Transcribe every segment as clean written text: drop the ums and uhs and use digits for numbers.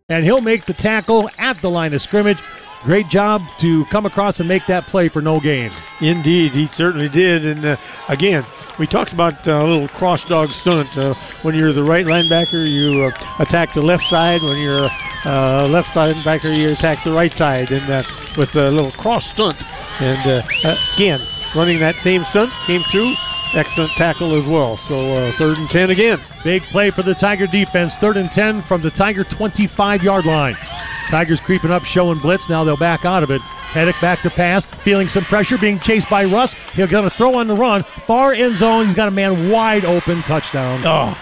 and he'll make the tackle at the line of scrimmage. Great job to come across and make that play for no gain. Indeed, he certainly did. And again, we talked about a little cross dog stunt. When you're the right linebacker, you attack the left side. When you're left linebacker, you attack the right side. And with a little cross stunt. And again, running that same stunt came through. Excellent tackle as well. So 3rd and 10 again. Big play for the Tiger defense. 3rd and 10 from the Tiger 25-yard line. Tigers creeping up, showing blitz. Now they'll back out of it. Hedrick back to pass, feeling some pressure, being chased by Russ. He's going to throw on the run. Far end zone. He's got a man wide open. Touchdown. Oh.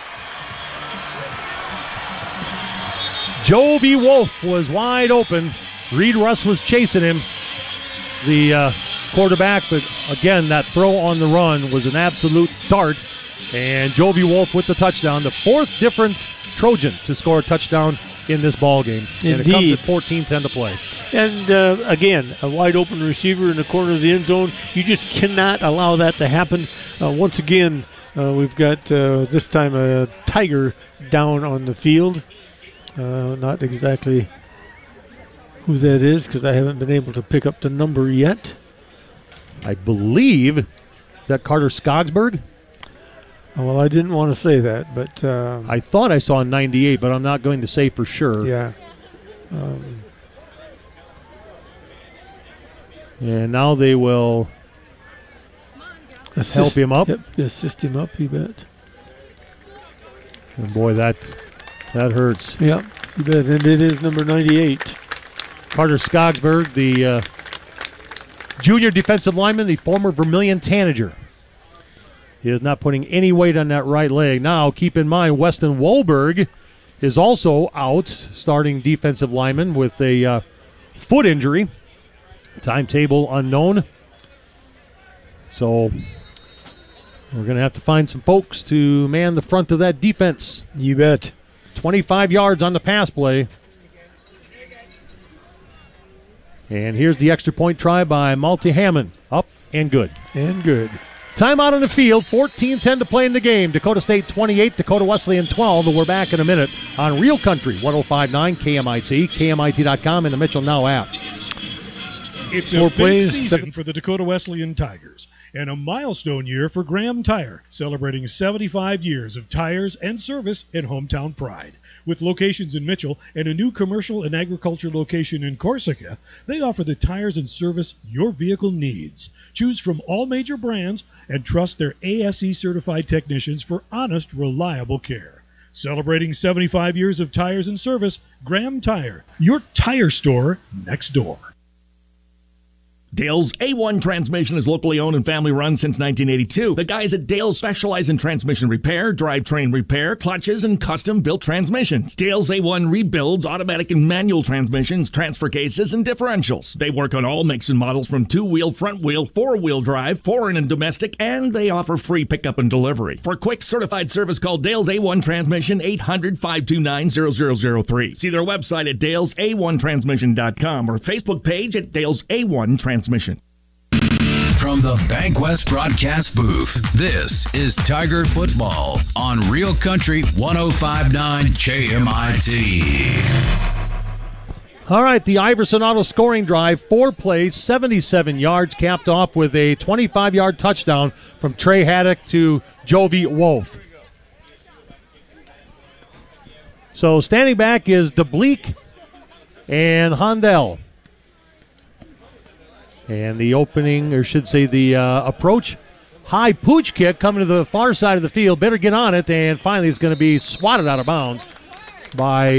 Jovi Wolf was wide open. Reed Russ was chasing him, the quarterback. But again, that throw on the run was an absolute dart. And Jovi Wolf with the touchdown. The 4th different Trojan to score a touchdown in this ball game. And Indeed. it comes at 14-10 to play. And again, a wide open receiver in the corner of the end zone. You just cannot allow that to happen. Once again, we've got this time a Tiger down on the field. Not exactly who that is because I haven't been able to pick up the number yet. I believe, is that Carter Skogsberg? Well, I didn't want to say that, but I thought I saw 98, but I'm not going to say for sure. Yeah. And now they will help him up. Yep, assist him up, you bet. And boy, that hurts. Yep, you bet. And it is number 98. Carter Skogsberg, the junior defensive lineman, the former Vermilion Tanager. He is not putting any weight on that right leg. Now, keep in mind, Weston Wolberg is also out, starting defensive lineman with a foot injury. Timetable unknown. So we're going to have to find some folks to man the front of that defense. You bet. 25 yards on the pass play. And here's the extra point try by Malte Hammond. Up and good. And good. Timeout on the field, 14-10 to play in the game. Dakota State 28, Dakota Wesleyan 12, and we're back in a minute on Real Country 105.9 KMIT, KMIT.com, and the Mitchell Now app. It's a big season for the Dakota Wesleyan Tigers and a milestone year for Graham Tire, celebrating 75 years of tires and service and hometown pride. With locations in Mitchell and a new commercial and agriculture location in Corsica, they offer the tires and service your vehicle needs. Choose from all major brands and trust their ASE-certified technicians for honest, reliable care. Celebrating 75 years of tires and service, Graham Tire, your tire store next door. Dale's A1 Transmission is locally owned and family run since 1982. The guys at Dale's specialize in transmission repair, drivetrain repair, clutches, and custom-built transmissions. Dale's A1 rebuilds automatic and manual transmissions, transfer cases, and differentials. They work on all makes and models from 2-wheel, front-wheel, 4-wheel drive, foreign and domestic, and they offer free pickup and delivery. For quick certified service, call Dale's A1 Transmission 800-529-0003. See their website at dalesa1transmission.com or Facebook page at Dale's A1 Transmission. From the Bankwest broadcast booth, this is Tiger Football on Real Country 105.9 KMIT. All right, the Iverson Auto scoring drive, 4 plays, 77 yards, capped off with a 25-yard touchdown from Trey Haddock to Jovi Wolf. So standing back is DeBleek and Hondell. And the opening, or should say the approach, high pooch kick coming to the far side of the field. Better get on it, and finally it's going to be swatted out of bounds by,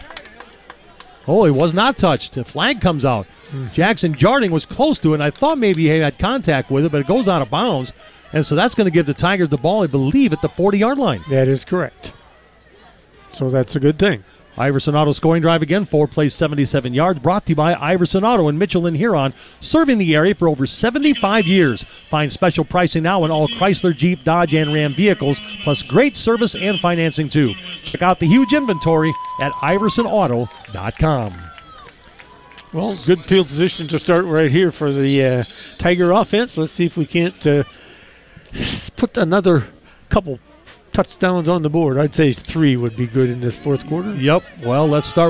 he was not touched. The flag comes out. Jackson Jarding was close to it, and I thought maybe he had contact with it, but it goes out of bounds. And so that's going to give the Tigers the ball, I believe, at the 40-yard line. That is correct. So that's a good thing. Iverson Auto scoring drive again, 4 plays, 77 yards, brought to you by Iverson Auto in Mitchell and Huron, serving the area for over 75 years. Find special pricing now on all Chrysler, Jeep, Dodge, and Ram vehicles, plus great service and financing too. Check out the huge inventory at iversonauto.com. Well, good field position to start right here for the Tiger offense. Let's see if we can't put another couple touchdowns on the board. I'd say 3 would be good in this fourth quarter. Yep. Well, let's start